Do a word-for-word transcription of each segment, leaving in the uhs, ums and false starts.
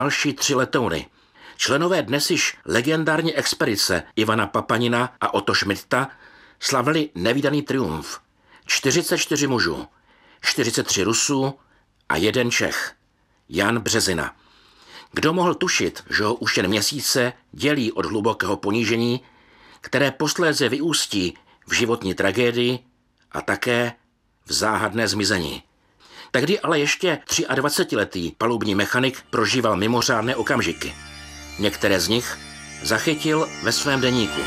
další tři letouny. Členové dnes již legendární expedice Ivana Papanina a Otto Schmidta slavili nevídaný triumf. čtyřicet čtyři mužů, čtyřicet tři Rusů a jeden Čech, Jan Březina. Kdo mohl tušit, že ho už jen měsíce dělí od hlubokého ponížení, které posléze vyústí v životní tragédii a také v záhadné zmizení. Tehdy ale ještě dvacetiletý palubní mechanik prožíval mimořádné okamžiky. Některé z nich zachytil ve svém deníku.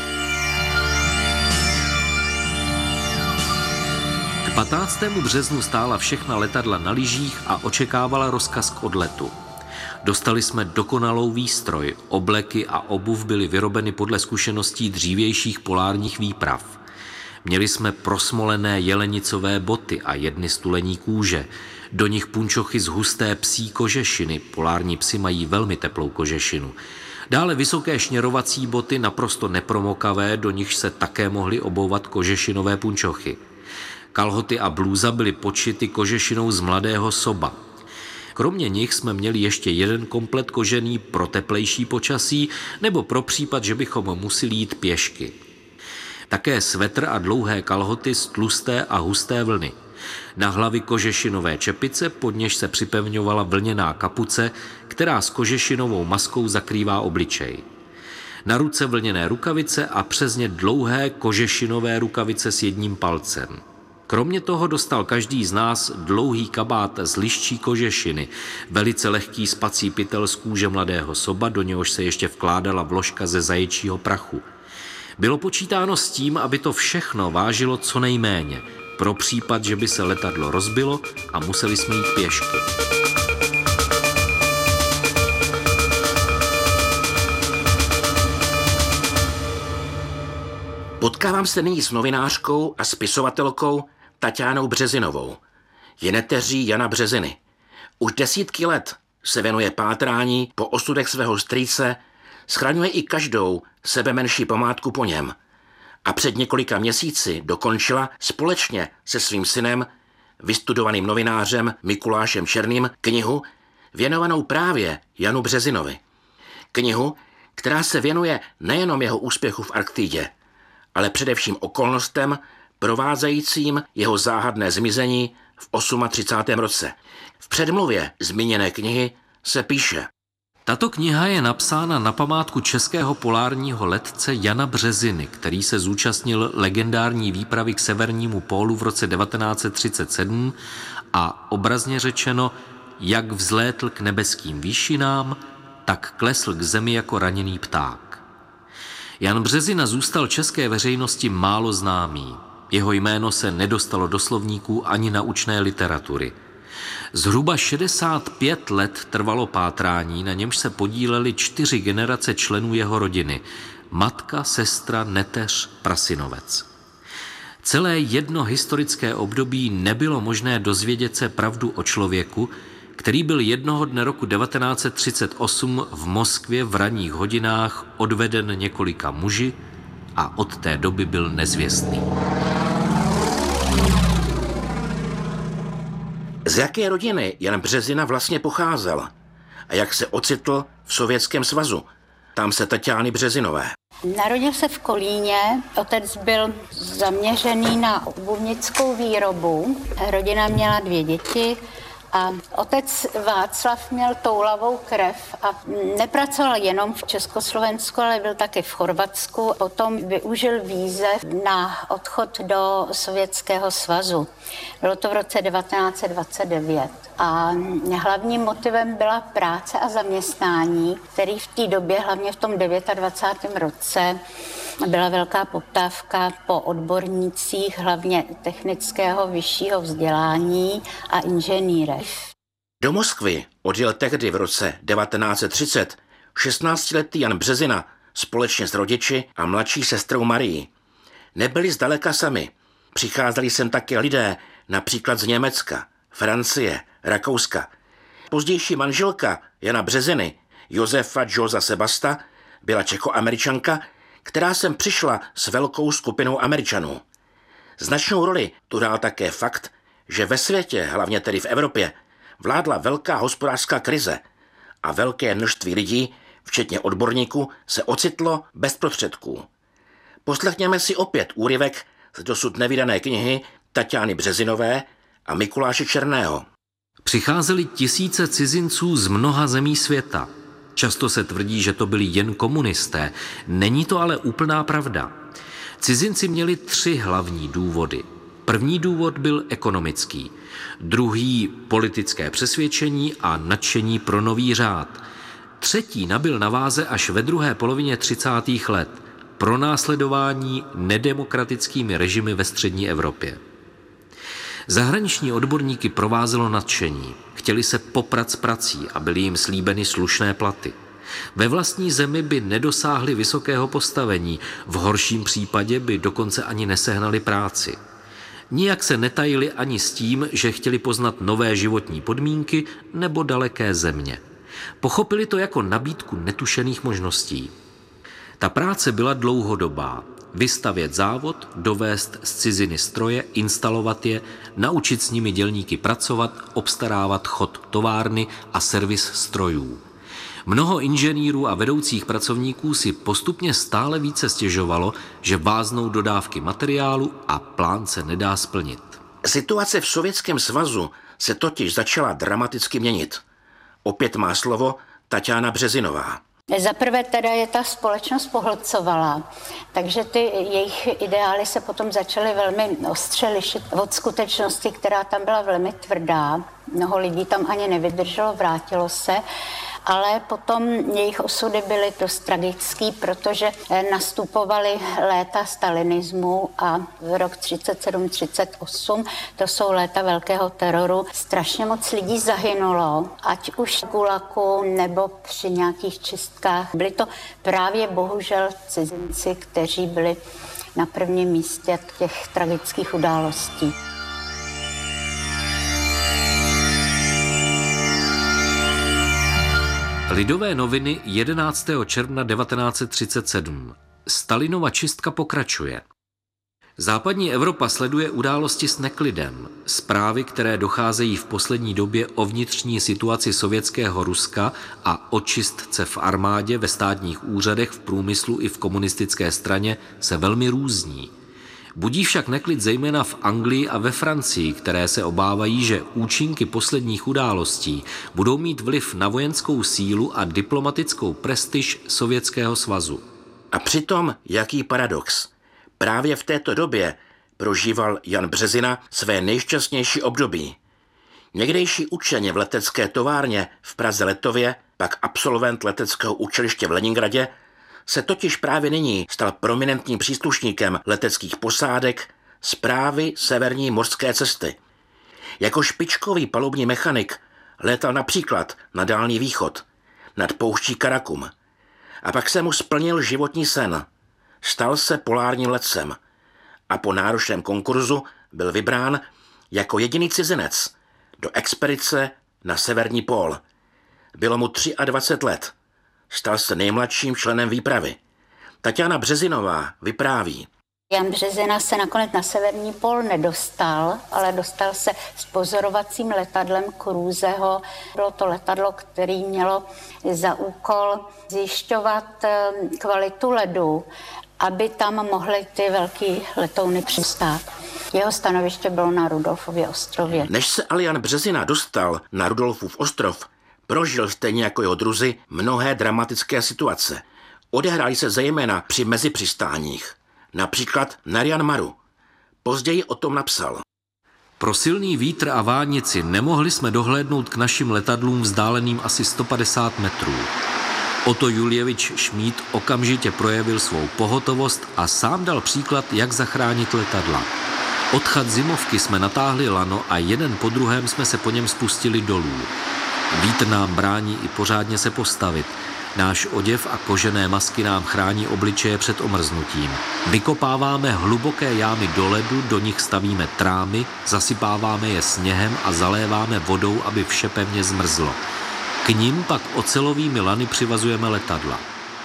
K patnáctému březnu stála všechna letadla na lyžích a očekávala rozkaz k odletu. Dostali jsme dokonalou výstroj, obleky a obuv byly vyrobeny podle zkušeností dřívějších polárních výprav. Měli jsme prosmolené jelenicové boty a jedny z tulení kůže, do nich punčochy z husté psí kožešiny, polární psi mají velmi teplou kožešinu. Dále vysoké šněrovací boty, naprosto nepromokavé, do nich se také mohly obouvat kožešinové punčochy. Kalhoty a blůza byly podšity kožešinou z mladého soba. Kromě nich jsme měli ještě jeden komplet kožený pro teplejší počasí nebo pro případ, že bychom museli jít pěšky. Také svetr a dlouhé kalhoty z tlusté a husté vlny. Na hlavy kožešinové čepice, pod něž se připevňovala vlněná kapuce, která s kožešinovou maskou zakrývá obličej. Na ruce vlněné rukavice a přes ně dlouhé kožešinové rukavice s jedním palcem. Kromě toho dostal každý z nás dlouhý kabát z liščí kožešiny, velice lehký spací pytel z kůže mladého soba, do něhož se ještě vkládala vložka ze zaječího prachu. Bylo počítáno s tím, aby to všechno vážilo co nejméně, pro případ, že by se letadlo rozbilo a museli jsme jít pěšky. Potkávám se nyní s novinářkou a spisovatelkou Taťánou Březinovou. Je neteří Jana Březiny. Už desítky let se věnuje pátrání po osudech svého strýce, schraňuje i každou sebe menší památku po něm. A před několika měsíci dokončila společně se svým synem, vystudovaným novinářem Mikulášem Černým, knihu věnovanou právě Janu Březinovi. Knihu, která se věnuje nejenom jeho úspěchu v Arktidě, ale především okolnostem provázejícím jeho záhadné zmizení v třicátém osmém roce. V předmluvě zmíněné knihy se píše: Tato kniha je napsána na památku českého polárního letce Jana Březiny, který se zúčastnil legendární výpravy k severnímu pólu v roce devatenáct set třicet sedm a obrazně řečeno, jak vzlétl k nebeským výšinám, tak klesl k zemi jako raněný pták. Jan Březina zůstal české veřejnosti málo známý. Jeho jméno se nedostalo do slovníků ani naučné literatury. Zhruba šedesát pět let trvalo pátrání, na němž se podílely čtyři generace členů jeho rodiny. Matka, sestra, neteř, prasinovec. Celé jedno historické období nebylo možné dozvědět se pravdu o člověku, který byl jednoho dne roku devatenáct set třicet osm v Moskvě v ranních hodinách odveden několika muži a od té doby byl nezvěstný. Z jaké rodiny Jan Březina vlastně pocházel a jak se ocitl v Sovětském svazu? Tam se Taťány Březinové. Narodil se v Kolíně, otec byl zaměřený na obuvnickou výrobu, rodina měla dvě děti a otec Václav měl toulavou krev a nepracoval jenom v Československu, ale byl také v Chorvatsku. Potom využil výzev na odchod do Sovětského svazu. Bylo to v roce devatenáct set dvacet devět. A hlavním motivem byla práce a zaměstnání, který v té době, hlavně v tom dvacátém devátém roce, byla velká poptávka po odbornících, hlavně technického vyššího vzdělání a inženýrech. Do Moskvy odjel tehdy v roce devatenáct set třicet šestnáctiletý Jan Březina společně s rodiči a mladší sestrou Marií. Nebyli zdaleka sami. Přicházeli sem také lidé, například z Německa, Francie, Rakouska. Pozdější manželka Jana Březiny, Josefa Josa Sebasta, byla Čechoameričanka, která sem přišla s velkou skupinou Američanů. Značnou roli tu hrál také fakt, že ve světě, hlavně tedy v Evropě, vládla velká hospodářská krize a velké množství lidí, včetně odborníků, se ocitlo bez prostředků. Poslechněme si opět úryvek z dosud nevydané knihy Taťány Březinové a Mikuláše Černého. Přicházeli tisíce cizinců z mnoha zemí světa. Často se tvrdí, že to byli jen komunisté. Není to ale úplná pravda. Cizinci měli tři hlavní důvody. První důvod byl ekonomický, druhý politické přesvědčení a nadšení pro nový řád. Třetí nabyl na váze až ve druhé polovině třicátých let. Pronásledování nedemokratickými režimy ve střední Evropě. Zahraniční odborníky provázelo nadšení. Chtěli se poprat s prací a byly jim slíbeny slušné platy. Ve vlastní zemi by nedosáhli vysokého postavení, v horším případě by dokonce ani nesehnali práci. Nijak se netajili ani s tím, že chtěli poznat nové životní podmínky nebo daleké země. Pochopili to jako nabídku netušených možností. Ta práce byla dlouhodobá. Vystavět závod, dovést z ciziny stroje, instalovat je, naučit s nimi dělníky pracovat, obstarávat chod továrny a servis strojů. Mnoho inženýrů a vedoucích pracovníků si postupně stále více stěžovalo, že váznou dodávky materiálu a plán se nedá splnit. Situace v Sovětském svazu se totiž začala dramaticky měnit. Opět má slovo Taťána Březinová. Za prvé teda je ta společnost pohlcovala, takže ty jejich ideály se potom začaly velmi ostře lišit od skutečnosti, která tam byla velmi tvrdá. Mnoho lidí tam ani nevydrželo, vrátilo se, ale potom jejich osudy byly dost tragický, protože nastupovaly léta stalinismu a rok třicet sedm třicet osm, to jsou léta velkého teroru. Strašně moc lidí zahynulo, ať už v Gulagu nebo při nějakých čistkách. Byli to právě bohužel cizinci, kteří byli na prvním místě těch tragických událostí. Lidové noviny jedenáctého června devatenáct set třicet sedm. Stalinova čistka pokračuje. Západní Evropa sleduje události s neklidem. Zprávy, které docházejí v poslední době o vnitřní situaci sovětského Ruska a o čistce v armádě, ve státních úřadech, v průmyslu i v komunistické straně, se velmi různí. Budí však neklid zejména v Anglii a ve Francii, které se obávají, že účinky posledních událostí budou mít vliv na vojenskou sílu a diplomatickou prestiž Sovětského svazu. A přitom, jaký paradox. Právě v této době prožíval Jan Březina své nejšťastnější období. Někdejší učeně v letecké továrně v Praze Letově, pak absolvent leteckého učiliště v Leningradě, se totiž právě nyní stal prominentním příslušníkem leteckých posádek Správy severní mořské cesty. Jako špičkový palubní mechanik létal například na Dálný východ, nad pouští Karakum. A pak se mu splnil životní sen. Stal se polárním letcem a po náročném konkurzu byl vybrán jako jediný cizinec do expedice na severní pól. Bylo mu dvacet tři let. Stal se nejmladším členem výpravy. Taťána Březinová vypráví. Jan Březina se nakonec na severní pól nedostal, ale dostal se s pozorovacím letadlem Krůzeho. Bylo to letadlo, které mělo za úkol zjišťovat kvalitu ledu, aby tam mohly ty velké letouny přistát. Jeho stanoviště bylo na Rudolfově ostrově. Než se ale Jan Březina dostal na Rudolfův ostrov, prožil stejně jako jeho druzi mnohé dramatické situace. Odehrály se zejména při mezipřistáních, například na Jan Maru. Později o tom napsal. Pro silný vítr a vánici nemohli jsme dohlédnout k našim letadlům vzdáleným asi sto padesát metrů. Otto Juljevič Šmíd okamžitě projevil svou pohotovost a sám dal příklad, jak zachránit letadla. Od chat zimovky jsme natáhli lano a jeden po druhém jsme se po něm spustili dolů. Vítr nám brání i pořádně se postavit. Náš oděv a kožené masky nám chrání obličeje před omrznutím. Vykopáváme hluboké jámy do ledu, do nich stavíme trámy, zasypáváme je sněhem a zaléváme vodou, aby vše pevně zmrzlo. K ním pak ocelovými lany přivazujeme letadla.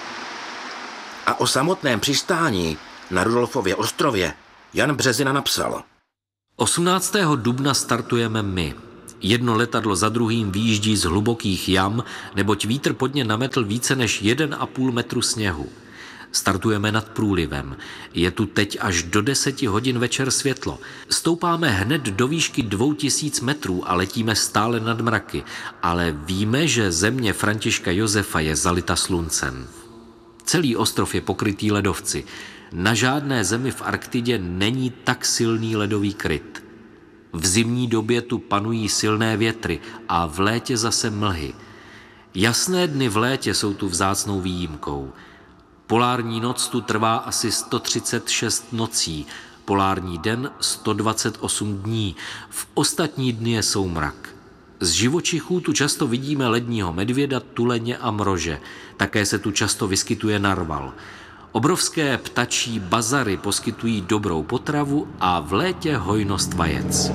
A o samotném přistání na Rudolfově ostrově Jan Březina napsal. osmnáctého dubna startujeme my. Jedno letadlo za druhým výjíždí z hlubokých jam, neboť vítr pod ně nametl více než jeden a půl metru sněhu. Startujeme nad průlivem. Je tu teď až do deseti hodin večer světlo. Stoupáme hned do výšky dvou tisíc metrů a letíme stále nad mraky, ale víme, že země Františka Josefa je zalita sluncem. Celý ostrov je pokrytý ledovci. Na žádné zemi v Arktidě není tak silný ledový kryt. V zimní době tu panují silné větry a v létě zase mlhy. Jasné dny v létě jsou tu vzácnou výjimkou. Polární noc tu trvá asi sto třicet šest nocí, polární den sto dvacet osm dní, v ostatní dny je soumrak. Z živočichů tu často vidíme ledního medvěda, tuleně a mrože. Také se tu často vyskytuje narval. Obrovské ptačí bazary poskytují dobrou potravu a v létě hojnost vajec.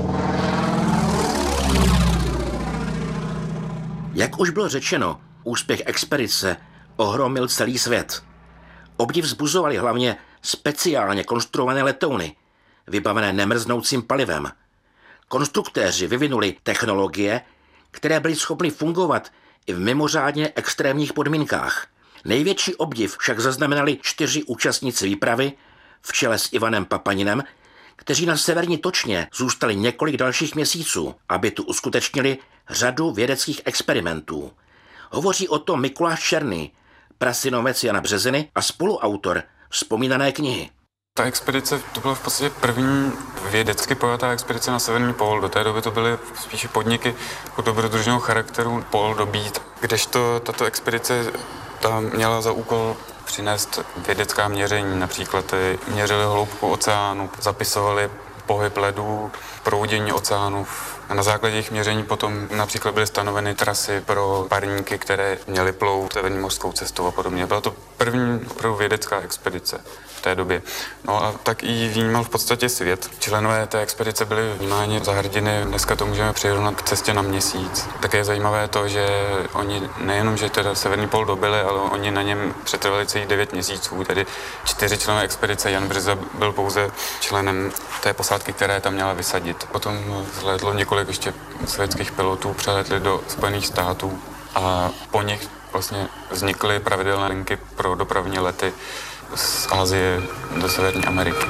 Jak už bylo řečeno, úspěch expedice ohromil celý svět. Obdiv vzbuzovaly hlavně speciálně konstruované letouny, vybavené nemrznoucím palivem. Konstruktéři vyvinuli technologie, které byly schopny fungovat i v mimořádně extrémních podmínkách. Největší obdiv však zaznamenali čtyři účastníci výpravy v čele s Ivanem Papaninem, kteří na severní točně zůstali několik dalších měsíců, aby tu uskutečnili řadu vědeckých experimentů. Hovoří o tom Mikuláš Černý, prasynovec Jana Březiny a spoluautor vzpomínané knihy. Ta expedice to byla v podstatě první vědecky pojatá expedice na severní pól. Do té doby to byly spíše podniky dobrodružného charakteru pól dobít, kdežto tato expedice ta měla za úkol přinést vědecká měření. Například měřili hloubku oceánu, zapisovali pohyb ledů, proudění oceánu. A na základě jejich měření potom například byly stanoveny trasy pro parníky, které měly plout severní mořskou cestou a podobně. Byla to první opravdu vědecká expedice v té době. No a tak i vnímal v podstatě svět. Členové té expedice byli vnímáni za hrdiny. Dneska to můžeme přirovnat k cestě na měsíc. Také je zajímavé to, že oni nejenom, že teda severní pól dobyli, ale oni na něm přetrvali celých devět měsíců. Tedy čtyři členové expedice. Jan Březa byl pouze členem té posádky, která tam měla vysadit. Potom zhlédlo několik ještě sovětských pilotů, přeletli do Spojených států a po nich vlastně vznikly pravidelné linky pro dopravní lety z Asie do Severní Ameriky.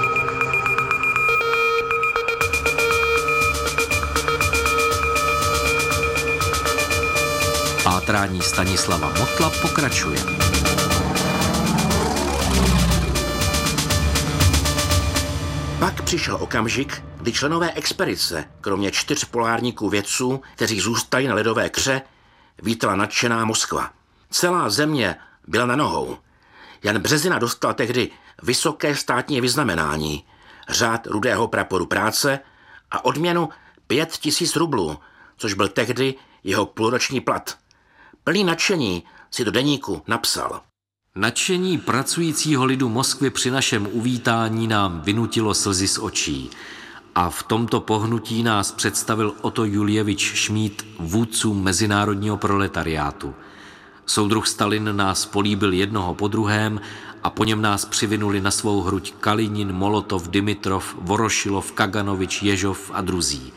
Pátrání Stanislava Motla pokračuje. Pak přišel okamžik, kdy členové expedice, kromě čtyř polárníků vědců, kteří zůstali na ledové kře, vítala nadšená Moskva. Celá země byla na nohou. Jan Březina dostal tehdy vysoké státní vyznamenání, řád Rudého praporu práce a odměnu pět tisíc rublů, což byl tehdy jeho půlroční plat. Plný nadšení si do deníku napsal. Nadšení pracujícího lidu Moskvy při našem uvítání nám vynutilo slzy z očí. A v tomto pohnutí nás představil Otto Juljevič Šmíd vůdcům mezinárodního proletariátu. Soudruh Stalin nás políbil jednoho po druhém a po něm nás přivinuli na svou hruď Kalinin, Molotov, Dimitrov, Vorošilov, Kaganovič, Ježov a druzí.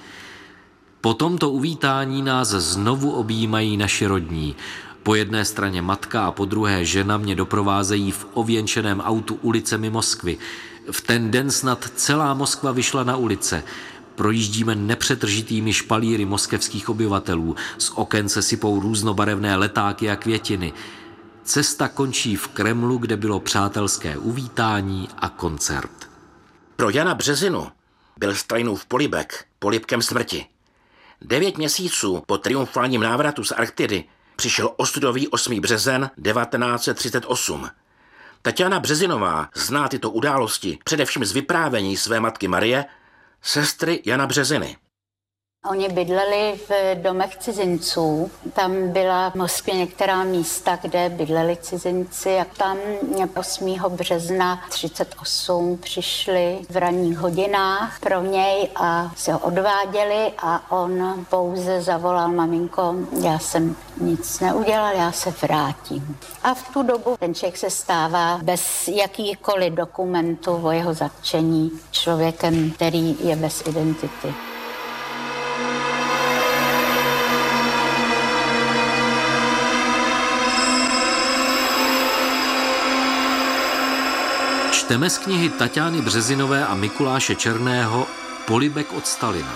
Po tomto uvítání nás znovu objímají naši rodní. Po jedné straně matka a po druhé žena mě doprovázejí v ověnčeném autu ulicemi Moskvy. V ten den snad celá Moskva vyšla na ulice. Projíždíme nepřetržitými špalíry moskevských obyvatelů. Z oken se sypou různobarevné letáky a květiny. Cesta končí v Kremlu, kde bylo přátelské uvítání a koncert. Pro Jana Březinu byl Stalinův polibek polibkem smrti. Devět měsíců po triumfálním návratu z Arktidy přišel ostudový osmý březen devatenáct set třicet osm. Taťána Březinová zná tyto události především z vyprávění své matky Marie, sestry Jana Březiny. Oni bydleli v domech cizinců. Tam byla v Moskvě některá místa, kde bydleli cizinci a tam osmého března třicet osm přišli v ranních hodinách pro něj a se ho odváděli a on pouze zavolal: maminko, já jsem nic neudělal, já se vrátím. A v tu dobu ten člověk se stává bez jakýchkoliv dokumentů o jeho zatčení člověkem, který je bez identity. Čteme z knihy Taťány Březinové a Mikuláše Černého Polibek od Stalina.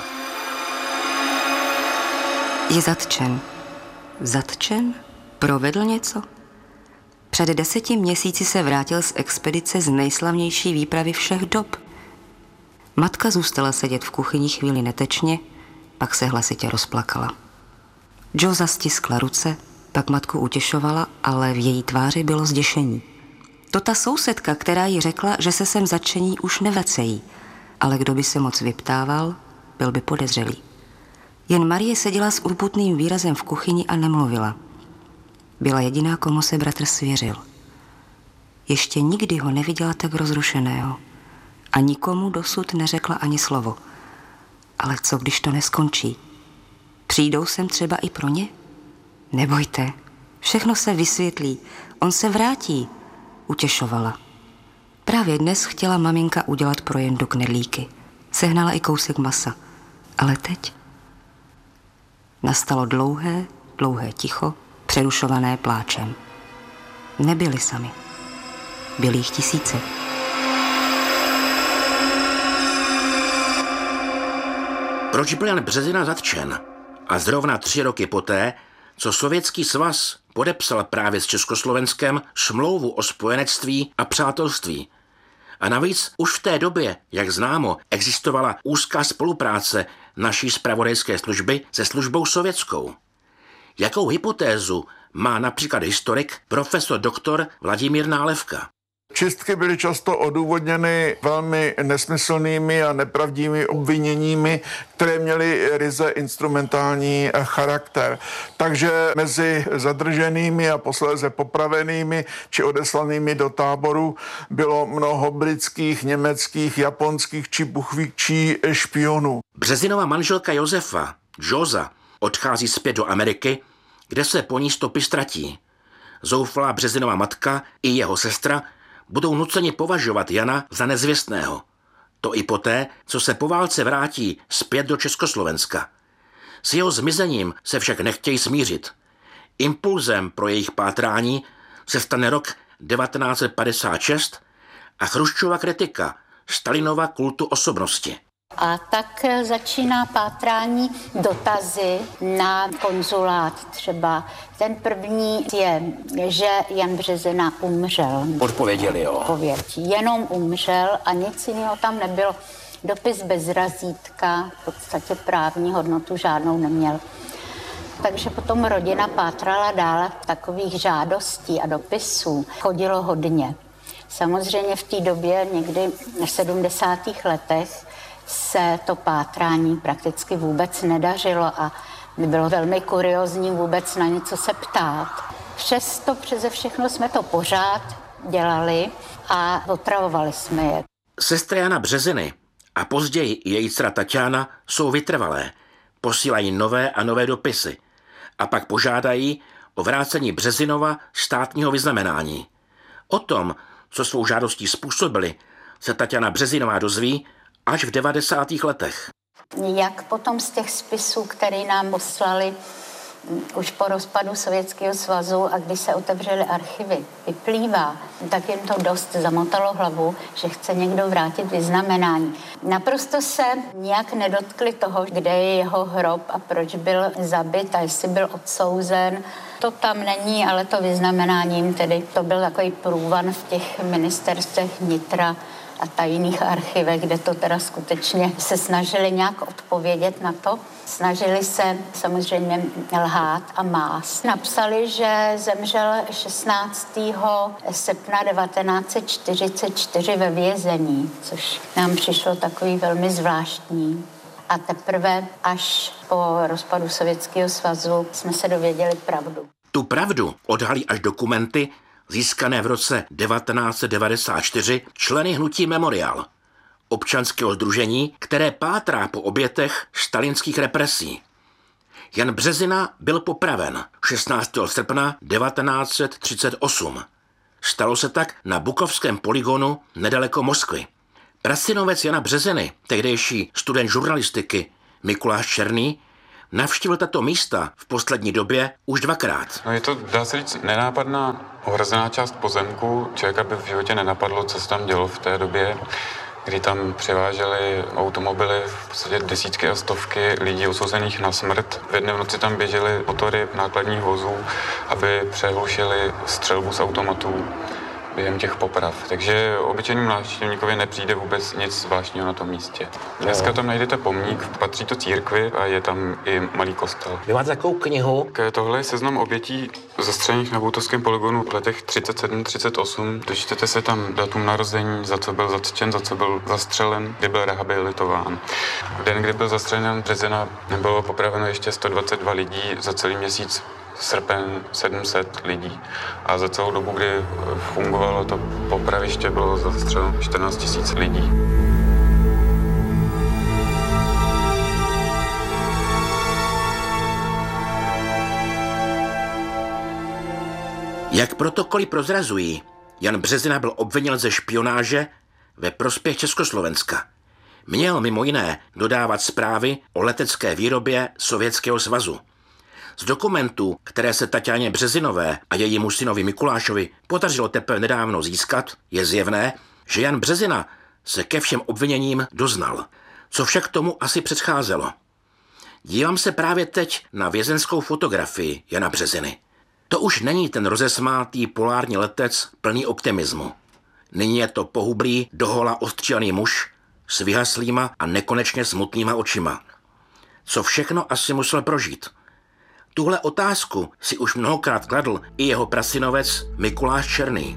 Je zatčen. Zatčen? Provedl něco? Před deseti měsíci se vrátil z expedice z nejslavnější výpravy všech dob. Matka zůstala sedět v kuchyni chvíli netečně, pak se hlasitě rozplakala. Jo zastiskla ruce, pak matku utěšovala, ale v její tváři bylo zděšení. To ta sousedka, která jí řekla, že se sem zatčení už nevecejí, ale kdo by se moc vyptával, byl by podezřelý. Jen Marie seděla s urputným výrazem v kuchyni a nemluvila. Byla jediná, komu se bratr svěřil. Ještě nikdy ho neviděla tak rozrušeného a nikomu dosud neřekla ani slovo. Ale co, když to neskončí? Přijdou sem třeba i pro ně? Nebojte, všechno se vysvětlí, on se vrátí, utěšovala. Právě dnes chtěla maminka udělat pro Jendu knedlíky. Sehnala i kousek masa. Ale teď nastalo dlouhé, dlouhé ticho, přerušované pláčem. Nebyli sami. Byli jich tisíce. Proč byl Jan Březina zatčen? A zrovna tři roky poté, co Sovětský svaz podepsal právě s Československem smlouvu o spojenectví a přátelství. A navíc už v té době, jak známo, existovala úzká spolupráce naší zpravodajské služby se službou sovětskou. Jakou hypotézu má například historik profesor doktor Vladimír Nálevka? Čistky byly často odůvodněny velmi nesmyslnými a nepravdivými obviněními, které měly ryze instrumentální charakter. Takže mezi zadrženými a posléze popravenými či odeslanými do táboru bylo mnoho britských, německých, japonských či buchvíčí špionů. Březinova manželka Josefa, Joza, odchází zpět do Ameriky, kde se po ní stopy ztratí. Zoufalá Březinova matka i jeho sestra budou nuceni považovat Jana za nezvěstného. To i poté, co se po válce vrátí zpět do Československa. S jeho zmizením se však nechtějí smířit. Impulzem pro jejich pátrání se stane rok devatenáct set padesát šest a Chruščova kritika Stalinova kultu osobnosti. A tak začíná pátrání, dotazy na konzulát třeba. Ten první je, že Jan Březina umřel. Odpověděli, jo. Odpověď. Jenom umřel a nic jiného tam nebylo. Dopis bez razítka, v podstatě právní hodnotu žádnou neměl. Takže potom rodina pátrala dále, takových žádostí a dopisů chodilo hodně. Samozřejmě v té době, někdy v sedmdesátých letech, se to pátrání prakticky vůbec nedařilo a bylo velmi kuriózní vůbec na něco se ptát. Přesto přeze všechno jsme to pořád dělali a otravovali jsme je. Sestra Jana Březiny a později její dcera Taťána jsou vytrvalé, posílají nové a nové dopisy a pak požádají o vrácení Březinova státního vyznamenání. O tom, co svou žádostí způsobili, se Taťána Březinová dozví až v devadesátých letech. Jak potom z těch spisů, které nám poslali už po rozpadu Sovětského svazu a když se otevřely archivy, vyplývá, tak jim to dost zamotalo hlavu, že chce někdo vrátit vyznamenání. Naprosto se nijak nedotkli toho, kde je jeho hrob a proč byl zabit a jestli byl odsouzen. To tam není, ale to vyznamenáním, tedy to byl takový průvan v těch ministerstvech vnitra a tajných archivech, kde to teda skutečně se snažili nějak odpovědět na to. Snažili se samozřejmě lhát a mást. Napsali, že zemřel šestnáctého srpna devatenáct set čtyřicet čtyři ve vězení, což nám přišlo takový velmi zvláštní. A teprve až po rozpadu Sovětského svazu jsme se dověděli pravdu. Tu pravdu odhalí až dokumenty získané v roce devatenáct set devadesát čtyři členy hnutí Memorial, občanského sdružení, které pátrá po obětech stalinských represí. Jan Březina byl popraven šestnáctého srpna devatenáct set třicet osm. Stalo se tak na Bukovském polygonu nedaleko Moskvy. Prasynovec Jana Březiny, tehdejší student žurnalistiky Mikuláš Černý, navštívil tato místa v poslední době už dvakrát. No je to, dá se říct, nenápadná ohrazená část pozemku. Člověka by v životě nenapadlo, co se tam dělo v té době, kdy tam převáželi automobily, v podstatě desítky a stovky lidí osouzených na smrt. V jedné noci tam běžely motory nákladních vozů, aby přehlušili střelbu z automatů během těch poprav. Takže obyčejnému návštěvníkovi nepřijde vůbec nic zvláštního na tom místě. Dneska tam najdete pomník, patří to církvi a je tam i malý kostel. Vy máte takovou knihu? Tohle je seznam obětí zastřelených na Boutovském polygonu v letech třicet sedm třicet osm. Dočtete se tam datum narození, za co byl zatčen, za co byl zastřelen, kdy byl rehabilitován. V den, kdy byl zastřelen března, bylo popraveno ještě sto dvacet dva lidí, za celý měsíc srpen sedm set lidí. A za celou dobu, kdy fungovalo to popraviště, bylo zastřeleno čtrnáct tisíc lidí. Jak protokoly prozrazují, Jan Březina byl obviněn ze špionáže ve prospěch Československa. Měl mimo jiné dodávat zprávy o letecké výrobě Sovětského svazu. Z dokumentů, které se Taťáně Březinové a jejímu synovi Mikulášovi podařilo teprve nedávno získat, je zjevné, že Jan Březina se ke všem obviněním doznal. Co však tomu asi předcházelo? Dívám se právě teď na vězenskou fotografii Jana Březiny. To už není ten rozesmátý polární letec plný optimismu. Nyní je to pohublý, dohola ostřílený muž s vyhaslýma a nekonečně smutnýma očima. Co všechno asi musel prožít? Tuhle otázku si už mnohokrát kladl i jeho prasynovec Mikuláš Černý.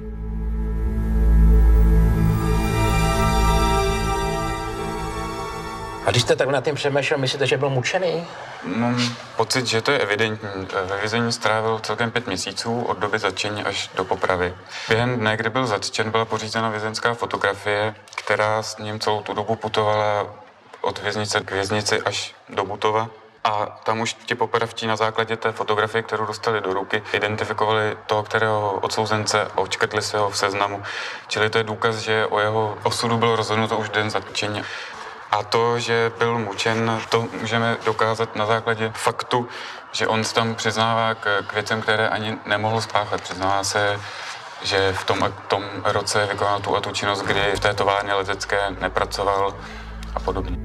A když jste tak nad tím přemýšlel, myslíte, že byl mučený? Mám pocit, že to je evidentní. Ve vězení strávil celkem pět měsíců od doby zatčení až do popravy. Během dne, kdy byl zatčen, byla pořízena vězenská fotografie, která s ním celou tu dobu putovala od věznice k věznici až do Butova. A tam už ti popravčí na základě té fotografie, kterou dostali do ruky, identifikovali toho, kterého odsouzence a odškrtli se ho v seznamu. Čili to je důkaz, že o jeho osudu bylo rozhodnuto už den zatčení. A to, že byl mučen, to můžeme dokázat na základě faktu, že on se tam přiznává k, k věcem, které ani nemohl spáchat. Přiznává se, že v tom, tom roce vykonal tu a tu činnost, kdy v té továrně letecké nepracoval a podobně.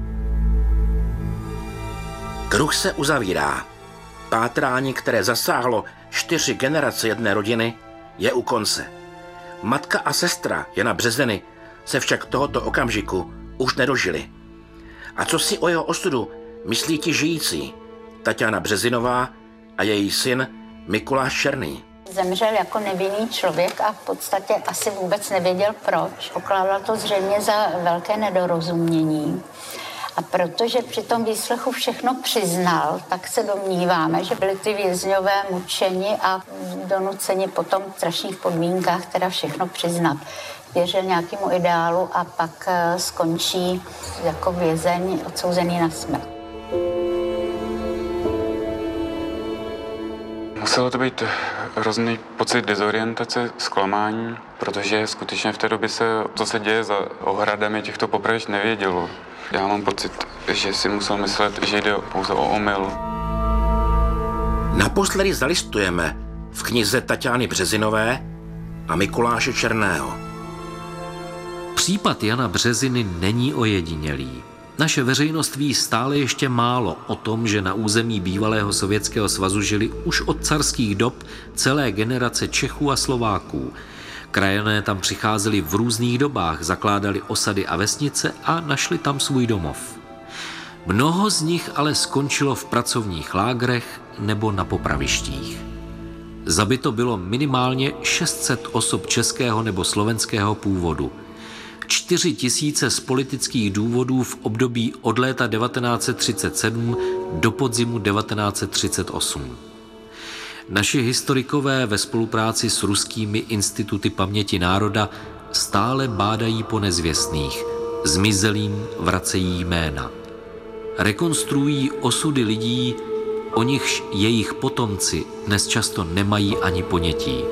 Kruh se uzavírá. Pátrání, které zasáhlo čtyři generace jedné rodiny, je u konce. Matka a sestra Jana Březiny se však tohoto okamžiku už nedožili. A co si o jeho osudu myslí ti žijící? Taťána Březinová a její syn Mikuláš Černý. Zemřel jako nevinný člověk a v podstatě asi vůbec nevěděl proč. Pokládal to zřejmě za velké nedorozumění. A protože při tom výslechu všechno přiznal, tak se domníváme, že byli ty vězňové mučeni a donuceni potom v strašných podmínkách teda všechno přiznat. Věřil nějakému ideálu a pak skončí jako vězeň odsouzený na smrt. Muselo to být hrozný pocit dezorientace, zklamání, protože skutečně v té době se, co se děje za ohradami těchto popravišť, nevědělo. Já mám pocit, že si musel myslet, že jde pouze o omyl. Naposledy zalistujeme v knize Taťány Březinové a Mikuláše Černého. Případ Jana Březiny není ojedinělý. Naše veřejnost ví stále ještě málo o tom, že na území bývalého Sovětského svazu žili už od carských dob celé generace Čechů a Slováků. Krajané tam přicházeli v různých dobách, zakládali osady a vesnice a našli tam svůj domov. Mnoho z nich ale skončilo v pracovních lágrech nebo na popravištích. Zabito bylo minimálně šest set osob českého nebo slovenského původu. Čtyři tisíce z politických důvodů v období od léta devatenáct set třicet sedm do podzimu devatenáct set třicet osm. Naši historikové ve spolupráci s ruskými instituty paměti národa stále bádají po nezvěstných, zmizelým vracejí jména. Rekonstruují osudy lidí, o nichž jejich potomci dnes často nemají ani ponětí.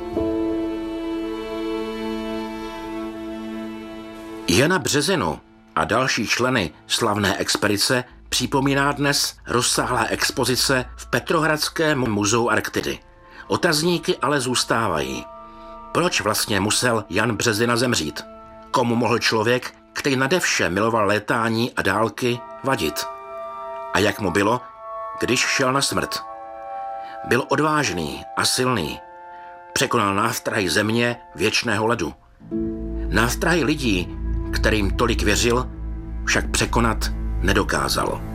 Jana Březinu a další členy slavné expedice připomíná dnes rozsáhlá expozice v Petrohradském muzeu Arktidy. Otazníky ale zůstávají. Proč vlastně musel Jan Březina zemřít? Komu mohl člověk, který nade vše miloval létání a dálky, vadit? A jak mu bylo, když šel na smrt? Byl odvážný a silný. Překonal nástrahy země věčného ledu. Nástrahy lidí, kterým tolik věřil, však překonat nedokázal.